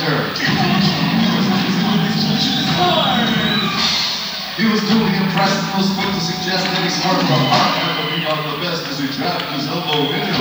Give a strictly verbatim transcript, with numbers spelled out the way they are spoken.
manager. He was duly impressed and was quick to suggest that he's worked from hard, but he got the best as he trapped his elbow in